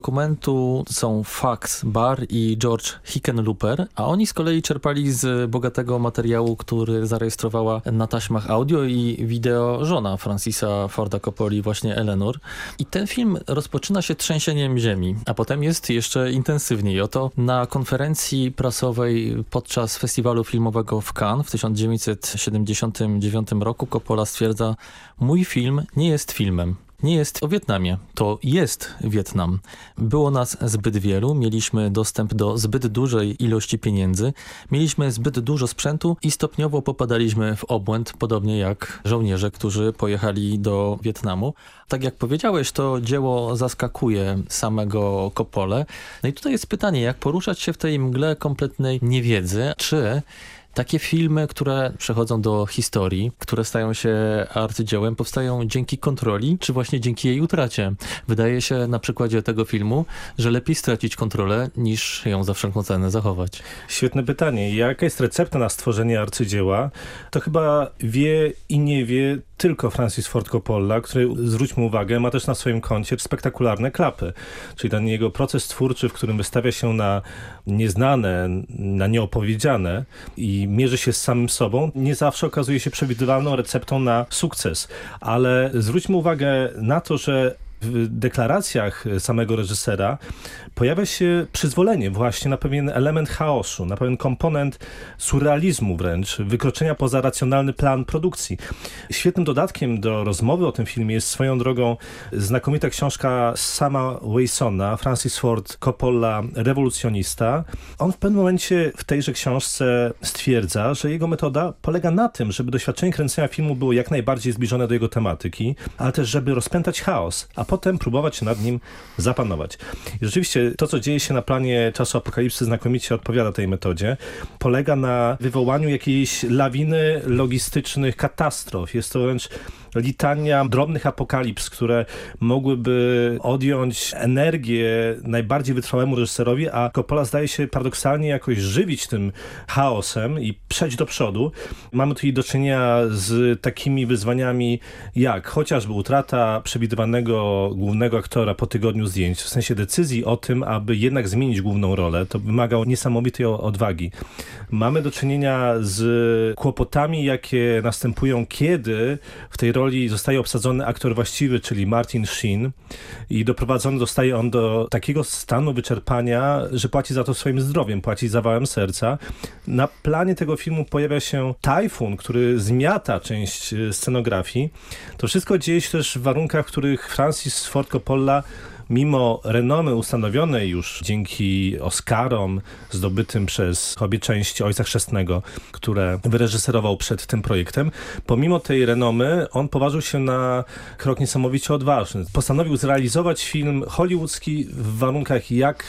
dokumentu są Fax Barr i George Hickenlooper, a oni z kolei czerpali z bogatego materiału, który zarejestrowała na taśmach audio i wideo żona Francisa Forda Coppoli, właśnie Eleanor. I ten film rozpoczyna się trzęsieniem ziemi, a potem jest jeszcze intensywniej. Oto na konferencji prasowej podczas festiwalu filmowego w Cannes w 1979 roku Coppola stwierdza: mój film nie jest filmem. Nie jest o Wietnamie. To jest Wietnam. Było nas zbyt wielu, mieliśmy dostęp do zbyt dużej ilości pieniędzy, mieliśmy zbyt dużo sprzętu i stopniowo popadaliśmy w obłęd, podobnie jak żołnierze, którzy pojechali do Wietnamu. Tak jak powiedziałeś, to dzieło zaskakuje samego Coppolę. No i tutaj jest pytanie, jak poruszać się w tej mgle kompletnej niewiedzy, czy takie filmy, które przechodzą do historii, które stają się arcydziełem, powstają dzięki kontroli, czy właśnie dzięki jej utracie? Wydaje się na przykładzie tego filmu, że lepiej stracić kontrolę, niż ją za wszelką cenę zachować. Świetne pytanie. Jaka jest recepta na stworzenie arcydzieła? To chyba wie i nie wie tylko Francis Ford Coppola, który, zwróćmy uwagę, ma też na swoim koncie spektakularne klapy. Czyli ten jego proces twórczy, w którym wystawia się na nieznane, na nieopowiedziane i mierzy się z samym sobą, nie zawsze okazuje się przewidywalną receptą na sukces. Ale zwróćmy uwagę na to, że w deklaracjach samego reżysera pojawia się przyzwolenie właśnie na pewien element chaosu, na pewien komponent surrealizmu wręcz, wykroczenia poza racjonalny plan produkcji. Świetnym dodatkiem do rozmowy o tym filmie jest swoją drogą znakomita książka Sama Waysona, Francis Ford Coppola, rewolucjonista. On w pewnym momencie w tejże książce stwierdza, że jego metoda polega na tym, żeby doświadczenie kręcenia filmu było jak najbardziej zbliżone do jego tematyki, ale też żeby rozpętać chaos, a potem próbować nad nim zapanować. I rzeczywiście to, co dzieje się na planie Czasu Apokalipsy, znakomicie odpowiada tej metodzie. Polega na wywołaniu jakiejś lawiny logistycznych katastrof. Jest to wręcz litania drobnych apokalips, które mogłyby odjąć energię najbardziej wytrwałemu reżyserowi, a Coppola zdaje się paradoksalnie jakoś żywić tym chaosem i przejść do przodu. Mamy tutaj do czynienia z takimi wyzwaniami jak chociażby utrata przewidywanego głównego aktora po tygodniu zdjęć, w sensie decyzji o tym, aby jednak zmienić główną rolę. To wymagało niesamowitej odwagi. Mamy do czynienia z kłopotami, jakie następują, kiedy w tej roli zostaje obsadzony aktor właściwy, czyli Martin Sheen, i doprowadzony zostaje on do takiego stanu wyczerpania, że płaci za to swoim zdrowiem, płaci zawałem serca. Na planie tego filmu pojawia się tajfun, który zmiata część scenografii. To wszystko dzieje się też w warunkach, w których Francis Ford Coppola, mimo renomy ustanowionej już dzięki Oscarom zdobytym przez obie części Ojca Chrzestnego, które wyreżyserował przed tym projektem, pomimo tej renomy on poważył się na krok niesamowicie odważny. Postanowił zrealizować film hollywoodzki w warunkach jak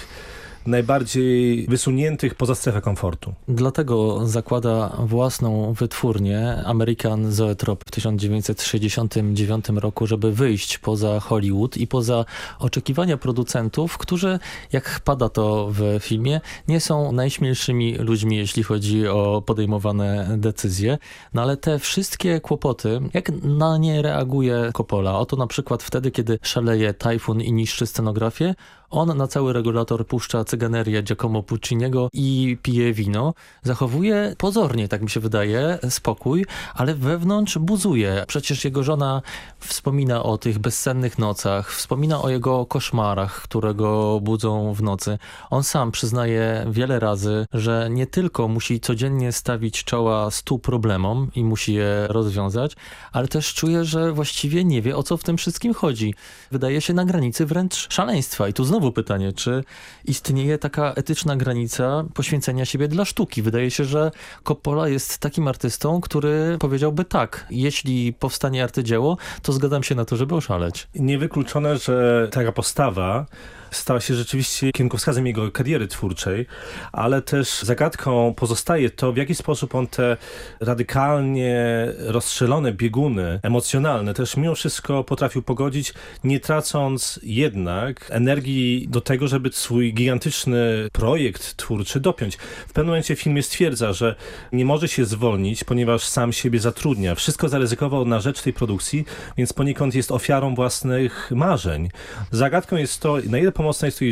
najbardziej wysuniętych poza strefę komfortu. Dlatego zakłada własną wytwórnię American Zoetrope w 1969 roku, żeby wyjść poza Hollywood i poza oczekiwania producentów, którzy, jak pada to w filmie, nie są najśmielszymi ludźmi, jeśli chodzi o podejmowane decyzje. No ale te wszystkie kłopoty, jak na nie reaguje Coppola? Oto na przykład wtedy, kiedy szaleje tajfun i niszczy scenografię, on na cały regulator puszcza cyganerię Giacomo Pucciniego i pije wino. Zachowuje pozornie, tak mi się wydaje, spokój, ale wewnątrz buzuje. Przecież jego żona wspomina o tych bezsennych nocach, wspomina o jego koszmarach, które go budzą w nocy. On sam przyznaje wiele razy, że nie tylko musi codziennie stawić czoła 100 problemom i musi je rozwiązać, ale też czuje, że właściwie nie wie, o co w tym wszystkim chodzi. Wydaje się na granicy wręcz szaleństwa. I tu znowu pytanie, czy istnieje taka etyczna granica poświęcenia siebie dla sztuki? Wydaje się, że Coppola jest takim artystą, który powiedziałby tak, jeśli powstanie arcydzieło, to zgadzam się na to, żeby oszaleć. Niewykluczone, że taka postawa stała się rzeczywiście kierunkowskazem jego kariery twórczej, ale też zagadką pozostaje to, w jaki sposób on te radykalnie rozstrzelone bieguny emocjonalne też mimo wszystko potrafił pogodzić, nie tracąc jednak energii do tego, żeby swój gigantyczny projekt twórczy dopiąć. W pewnym momencie w filmie stwierdza, że nie może się zwolnić, ponieważ sam siebie zatrudnia. Wszystko zaryzykował na rzecz tej produkcji, więc poniekąd jest ofiarą własnych marzeń. Zagadką jest to, na ile pomocnej jest tu